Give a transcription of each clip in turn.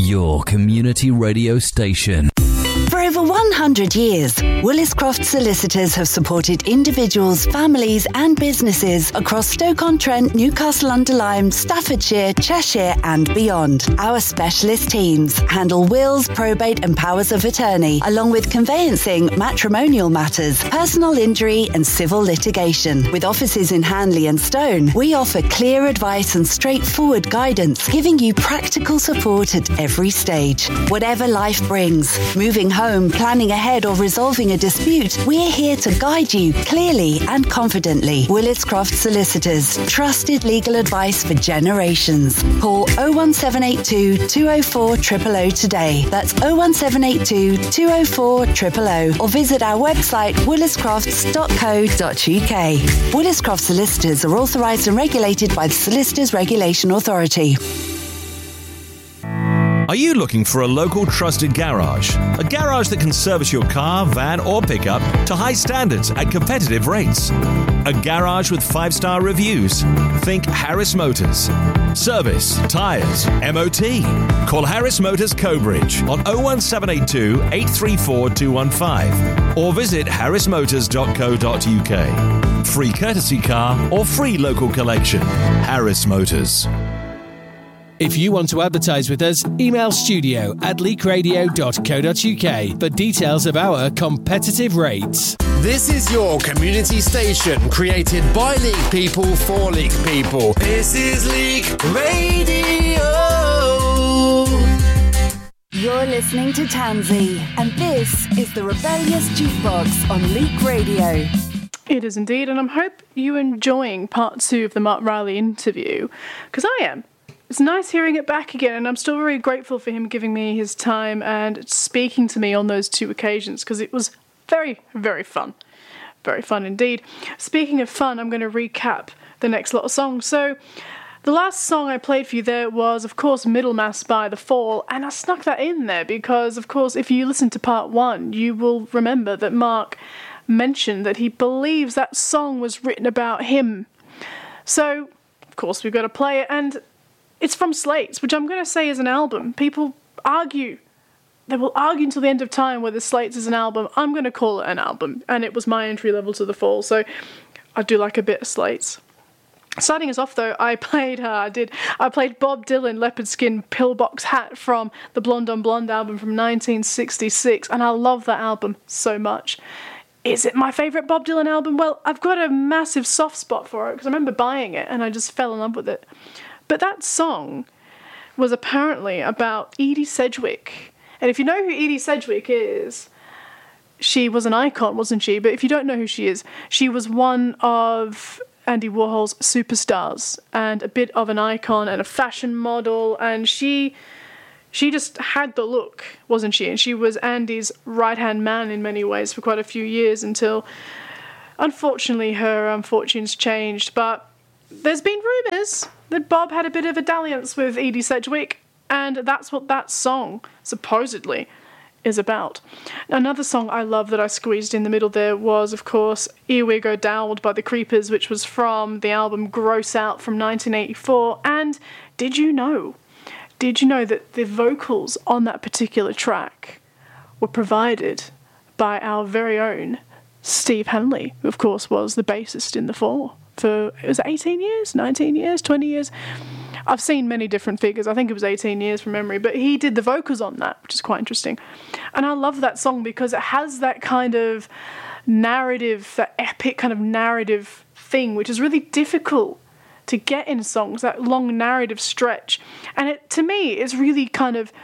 Your community radio station. For over 100 years, Willis-Croft Solicitors have supported individuals, families and businesses across Stoke-on-Trent, Newcastle-under-Lyme, Staffordshire, Cheshire and beyond. Our specialist teams handle wills, probate and powers of attorney, along with conveyancing, matrimonial matters, personal injury and civil litigation. With offices in Hanley and Stone, we offer clear advice and straightforward guidance, giving you practical support at every stage. Whatever life brings, moving home, planning ahead or resolving a dispute, we're here to guide you clearly and confidently. Willis-Croft Solicitors, trusted legal advice for generations. Call 01782 204 000 today. That's 01782 204 000 or visit our website williscrofts.co.uk. Willis-Croft Solicitors are authorised and regulated by the Solicitors Regulation Authority. Are you looking for a local trusted garage? A garage that can service your car, van or pickup to high standards at competitive rates. A garage with 5-star reviews. Think Harris Motors. Service, tyres, MOT. Call Harris Motors Cobridge on 01782 834 215 or visit harrismotors.co.uk. Free courtesy car or free local collection. Harris Motors. If you want to advertise with us, email studio@leakradio.co.uk for details of our competitive rates. This is your community station, created by Leak people for Leak people. This is Leak Radio. You're listening to Tansy, and this is the Rebellious Jukebox on Leak Radio. It is indeed, and I hope you're enjoying part 2 of the Mark Riley interview, because I am. It's nice hearing it back again, and I'm still very grateful for him giving me his time and speaking to me on those 2 occasions, because it was very, very fun. Very fun indeed. Speaking of fun, I'm going to recap the next lot of songs. So, the last song I played for you there was, of course, Middlemass by The Fall, and I snuck that in there because, of course, if you listen to part 1, you will remember that Mark mentioned that he believes that song was written about him. So, of course, we've got to play it, and it's from Slates, which I'm going to say is an album. People argue. They will argue until the end of time whether Slates is an album. I'm going to call it an album, and it was my entry level to The Fall, so I do like a bit of Slates. Starting us off, though, I played Bob Dylan, Leopard Skin Pillbox Hat from the Blonde on Blonde album from 1966, and I love that album so much. Is it my favourite Bob Dylan album? Well, I've got a massive soft spot for it, because I remember buying it, and I just fell in love with it. But that song was apparently about Edie Sedgwick. And if you know who Edie Sedgwick is, she was an icon, wasn't she? But if you don't know who she is, she was one of Andy Warhol's superstars and a bit of an icon and a fashion model. And she just had the look, wasn't she? And she was Andy's right-hand man in many ways for quite a few years until, unfortunately, her fortunes changed. But there's been rumours that Bob had a bit of a dalliance with Edie Sedgwick, and that's what that song supposedly is about. Another song I love that I squeezed in the middle there was, of course, Earwig O'Dowd by the Creepers, which was from the album Gross Out from 1984. And did you know that the vocals on that particular track were provided by our very own Steve Hanley, who of course was the bassist in The Fall for, it was 18 years, 19 years, 20 years. I've seen many different figures. I think it was 18 years from memory, but he did the vocals on that, which is quite interesting. And I love that song because it has that kind of narrative, that epic kind of narrative thing, which is really difficult to get in songs, that long narrative stretch. And it, to me, is really kind of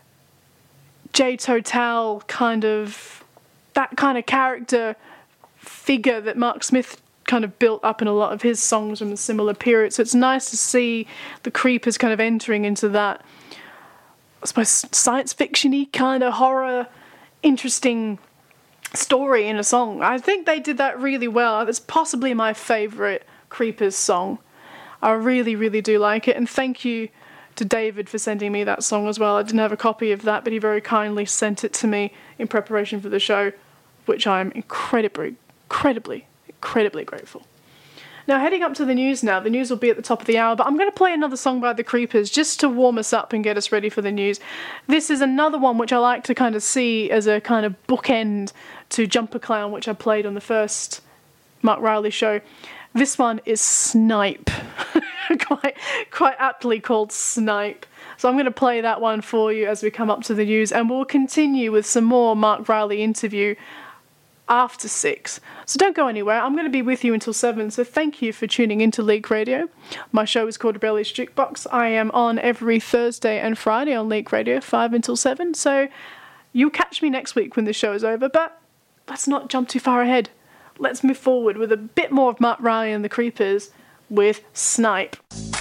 Jay Total kind of, that kind of character figure that Mark Smith kind of built up in a lot of his songs from a similar period. So it's nice to see the Creepers kind of entering into that, I suppose, science fiction-y kind of horror, interesting story in a song. I think they did that really well. It's possibly my favourite Creepers song. I really, really do like it. And thank you to David for sending me that song as well. I didn't have a copy of that, but he very kindly sent it to me in preparation for the show, which I'm incredibly grateful. Now, heading up to the news now. The news will be at the top of the hour, but I'm going to play another song by The Creepers just to warm us up and get us ready for the news. This is another one which I like to kind of see as a kind of bookend to Jumper Clown, which I played on the first Mark Riley show. This one is Snipe. quite aptly called Snipe. So I'm going to play that one for you as we come up to the news, and we'll continue with some more Mark Riley interview after 6. So don't go anywhere. I'm going to be with you until 7, so thank you for tuning into Leak Radio. My show is called Rebellious Jukebox. I am on every Thursday and Friday on Leak Radio, 5 until 7, so you'll catch me next week when the show is over, but let's not jump too far ahead. Let's move forward with a bit more of Mark Riley and the Creepers with Snipe.